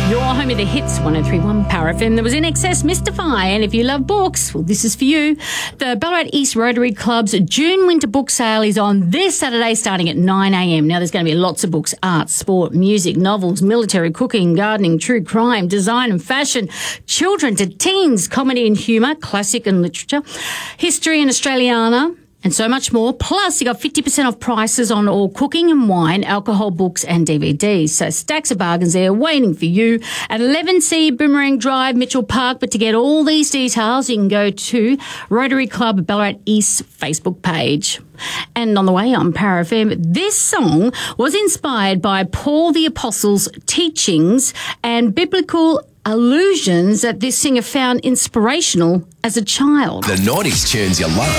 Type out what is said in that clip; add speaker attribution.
Speaker 1: Your home of the hits, 103.1 Power FM. There was In Excess, Mystify. And if you love books, well, this is for you. The Ballarat East Rotary Club's June winter book sale is on this Saturday starting at 9 a.m. Now, there's going to be lots of books: art, sport, music, novels, military, cooking, gardening, true crime, design and fashion, children to teens, comedy and humour, classic and literature, history and Australiana, and so much more. Plus, you got 50% off prices on all cooking and wine, alcohol, books and DVDs. So stacks of bargains there waiting for you at 11C Boomerang Drive, Mitchell Park. But to get all these details, you can go to Rotary Club Ballarat East Facebook page. And on the way on Power FM, this song was inspired by Paul the Apostle's teachings and biblical allusions that this singer found inspirational as a child.
Speaker 2: The 90s tunes you love.